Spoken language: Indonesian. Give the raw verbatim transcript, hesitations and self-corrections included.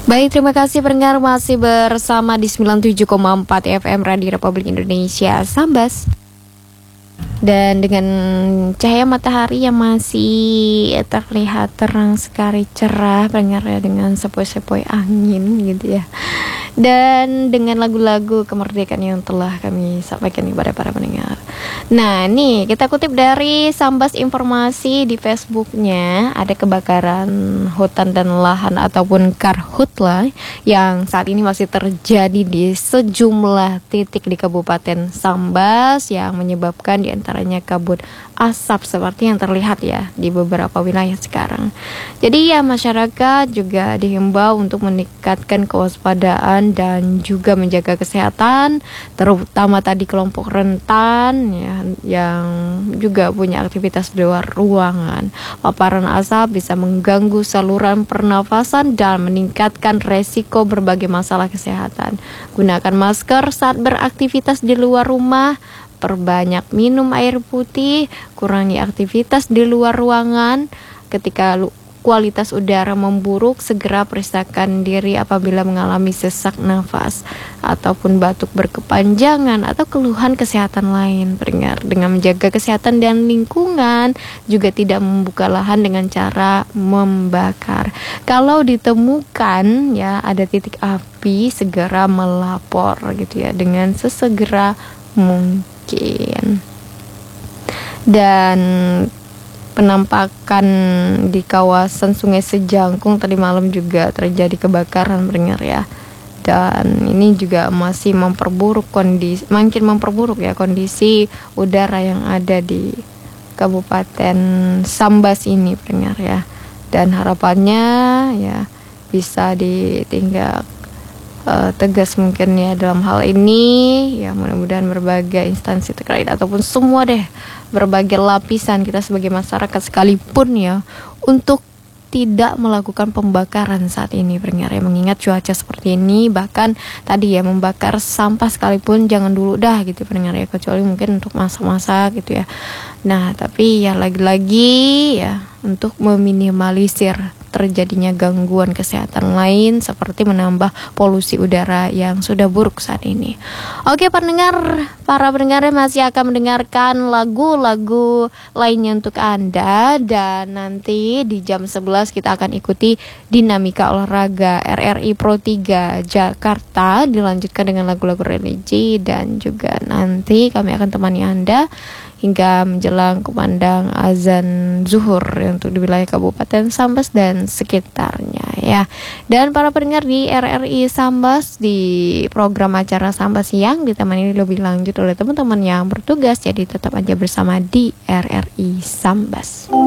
Baik, terima kasih pendengar, masih bersama di sembilan puluh tujuh koma empat F M Radio Republik Indonesia Sambas. Dan dengan cahaya matahari yang masih terlihat terang sekali, cerah pendengar ya, dengan sepoi-sepoi angin gitu ya. Dan dengan lagu-lagu kemerdekaan yang telah kami sampaikan kepada para pendengar. Nah, nih kita kutip dari Sambas Informasi di Facebooknya, ada kebakaran hutan dan lahan ataupun karhutla yang saat ini masih terjadi di sejumlah titik di Kabupaten Sambas yang menyebabkan diantaranya kabut asap seperti yang terlihat ya di beberapa wilayah sekarang. Jadi ya, masyarakat juga dihimbau untuk meningkatkan kewaspadaan dan juga menjaga kesehatan, terutama tadi kelompok rentan ya, yang juga punya aktivitas di luar ruangan. Paparan asap bisa mengganggu saluran pernafasan dan meningkatkan resiko berbagai masalah kesehatan. Gunakan masker saat beraktivitas di luar rumah, perbanyak minum air putih, kurangi aktivitas di luar ruangan. Ketika kualitas udara memburuk, segera periksakan diri apabila mengalami sesak nafas ataupun batuk berkepanjangan atau keluhan kesehatan lain. Pendengar, dengan menjaga kesehatan dan lingkungan, juga tidak membuka lahan dengan cara membakar. Kalau ditemukan ya ada titik api, segera melapor gitu ya dengan sesegera mungkin. Dan penampakan di kawasan Sungai Sejangkung tadi malam juga terjadi kebakaran pendengar ya. Dan ini juga masih memperburuk kondisi, makin memperburuk ya kondisi udara yang ada di Kabupaten Sambas ini pendengar ya. Dan harapannya ya bisa ditindak uh, tegas mungkin ya dalam hal ini ya, mudah-mudahan berbagai instansi terkait ataupun semua deh, berbagai lapisan kita sebagai masyarakat sekalipun ya, untuk tidak melakukan pembakaran saat ini pendengar ya, mengingat cuaca seperti ini. Bahkan tadi ya, membakar sampah sekalipun jangan dulu dah gitu pendengar ya, kecuali mungkin untuk masak-masak gitu ya. Nah tapi ya lagi-lagi ya, untuk meminimalisir terjadinya gangguan kesehatan lain seperti menambah polusi udara yang sudah buruk saat ini. Oke pendengar, para pendengar masih akan mendengarkan lagu-lagu lainnya untuk Anda. Dan nanti di jam sebelas kita akan ikuti dinamika olahraga R R I Pro tiga Jakarta, dilanjutkan dengan lagu-lagu religi. Dan juga nanti kami akan temani Anda hingga menjelang kumandang azan zuhur untuk di wilayah Kabupaten Sambas dan sekitarnya ya. Dan para pendengar di R R I Sambas, di program acara Sambas Siang ditemani lebih lanjut oleh teman-teman yang bertugas, jadi tetap aja bersama di R R I Sambas.